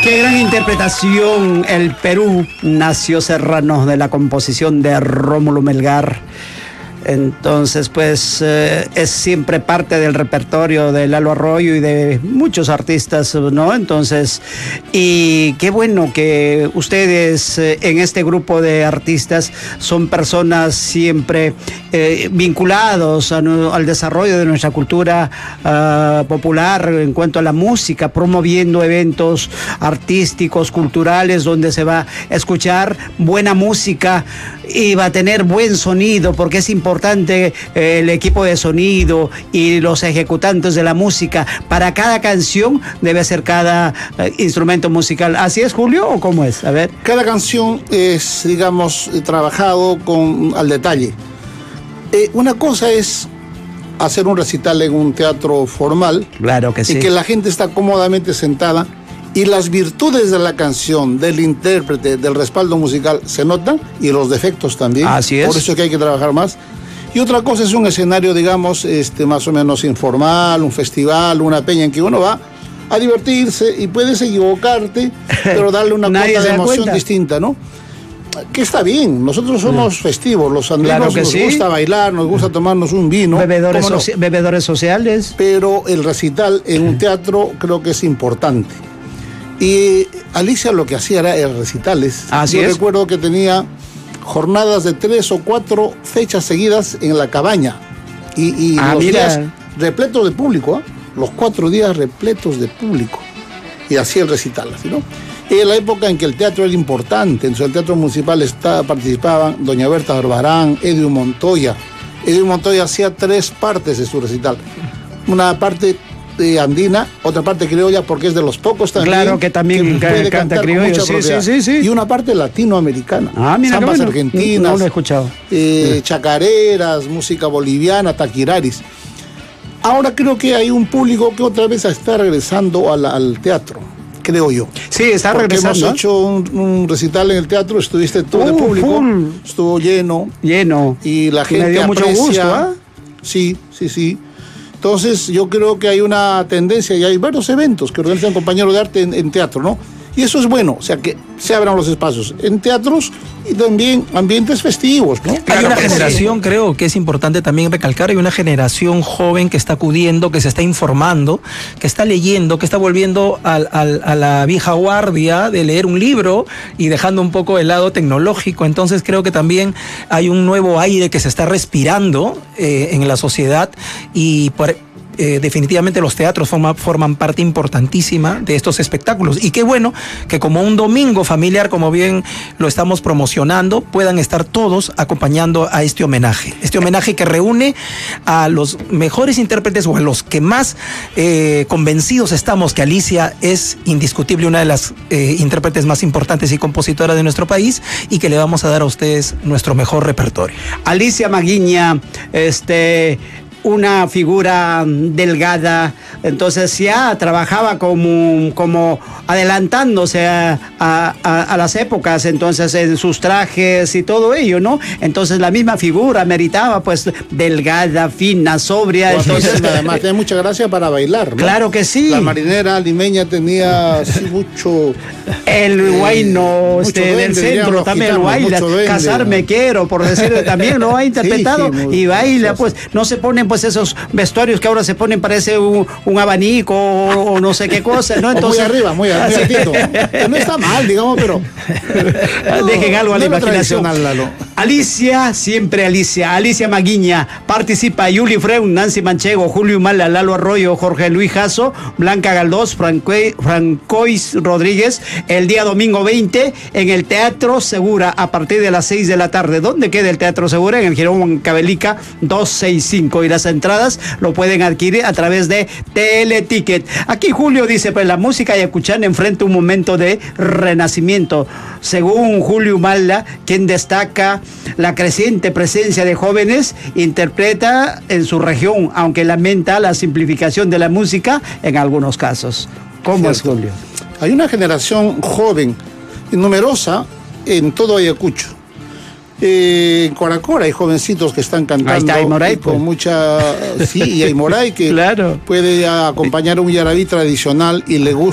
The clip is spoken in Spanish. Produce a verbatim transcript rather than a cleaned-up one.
Qué gran interpretación. El Perú nació Serranos, de la composición de Rómulo Melgar. Entonces, pues, eh, es siempre parte del repertorio de Lalo Arroyo y de muchos artistas, ¿no? Entonces, y qué bueno que ustedes eh, en este grupo de artistas son personas siempre eh, vinculados a, al desarrollo de nuestra cultura uh, popular en cuanto a la música, promoviendo eventos artísticos, culturales, donde se va a escuchar buena música y va a tener buen sonido, porque es importante importante eh, el equipo de sonido y los ejecutantes de la música. Para cada canción debe ser cada eh, instrumento musical. ¿Así es, Julio, o cómo es? A ver. Cada canción es, digamos, trabajado con al detalle. Eh, una cosa es hacer un recital en un teatro formal. Claro que sí. Y que la gente está cómodamente sentada. Y las virtudes de la canción, del intérprete, del respaldo musical se notan, y los defectos también. Así es. Por eso es que hay que trabajar más. Y otra cosa es un escenario, digamos, este, más o menos informal, un festival, una peña en que uno va a divertirse y puedes equivocarte, pero darle una cuota de emoción distinta, ¿no? Que está bien, nosotros somos festivos, los andinos, claro que nos sí. gusta bailar, nos gusta tomarnos un vino. Bebedores, no? soci bebedores sociales. Pero el recital en un teatro creo que es importante. Y Alicia lo que hacía era recitales. Así Yo es. recuerdo que tenía jornadas de tres o cuatro fechas seguidas en la cabaña. Y, y ah, los mira. días repletos de público, ¿eh? Los cuatro días repletos de público. Y hacía el recital, así, ¿no? En la época en que el teatro era importante, en el teatro municipal está, participaban doña Berta Barbarán, Edio Montoya. Edio Montoya hacía tres partes de su recital. Una parte de andina, otra parte criolla, porque es de los pocos también. Claro que también que puede canta criollo, sí, sí, sí, sí. Y una parte latinoamericana. Ah, mira, Zambas bueno. argentinas. No lo he escuchado. Eh, chacareras, música boliviana, taquiraris. Ahora creo que hay un público que otra vez está regresando al, al teatro, creo yo. Sí, está porque regresando. Hemos hecho un, un recital en el teatro, estuviste tú uh, de público, full. Estuvo lleno. Lleno. Y la gente me dio aprecia. Mucho gusto, ¿eh? Sí, sí, sí. Entonces yo creo que hay una tendencia y hay varios eventos que organizan compañeros de arte en, en teatro, ¿no? Y eso es bueno, o sea, que se abran los espacios en teatros y también ambientes festivos, ¿no? Hay Claro, una que generación, sí. creo que es importante también recalcar, hay una generación joven que está acudiendo, que se está informando, que está leyendo, que está volviendo al, al, a la vieja guardia de leer un libro y dejando un poco el lado tecnológico. Entonces creo que también hay un nuevo aire que se está respirando eh, en la sociedad y por Eh, definitivamente los teatros forma, forman parte importantísima de estos espectáculos. Y qué bueno que como un domingo familiar, como bien lo estamos promocionando, puedan estar todos acompañando a este homenaje. Este homenaje que reúne a los mejores intérpretes o a los que más eh, convencidos estamos que Alicia es indiscutible una de las eh, intérpretes más importantes y compositoras de nuestro país, y que le vamos a dar a ustedes nuestro mejor repertorio. Alicia Maguiña, este... una figura delgada, entonces ya trabajaba como, como adelantándose a, a, a, a las épocas, entonces en sus trajes y todo ello, ¿no? Entonces la misma figura meritaba, pues, delgada, fina, sobria. Pues entonces, además tiene mucha gracia para bailar, ¿no? Claro que sí. La marinera limeña tenía así, mucho... El eh, guayno este, duende, del centro también, el baila, casarme ¿no? quiero, por decirlo, también lo ha interpretado sí, sí, y baila, pues, no se ponen pues esos vestuarios que ahora se ponen, parece un, un abanico o, o no sé qué cosa, ¿no? Entonces, muy arriba, muy arriba, Tito. Que no está mal, digamos, pero... No, dejen algo a la imaginación. Alicia, siempre Alicia, Alicia Maguiña, participa Yuli Freun, Nancy Manchego, Julio Mala, Lalo Arroyo, Jorge Luis Jasso, Blanca Galdós, Francois Rodríguez, el día domingo veinte en el Teatro Segura a partir de las seis de la tarde. ¿Dónde queda el Teatro Segura? En el Girón Cabelica doscientos sesenta y cinco, y las entradas lo pueden adquirir a través de Teleticket. Aquí Julio dice, pues la música yacuchana enfrenta un momento de renacimiento. Según Julio Mala, quien destaca la creciente presencia de jóvenes, interpreta en su región, aunque lamenta la simplificación de la música en algunos casos. ¿Cómo es, Julio? Hay una generación joven y numerosa en todo Ayacucho. Eh, en Coracora hay jovencitos que están cantando. Ahí está Aymoray, con pues. mucha... Sí, y Aymoray que claro. puede acompañar un yarabí tradicional y le gusta.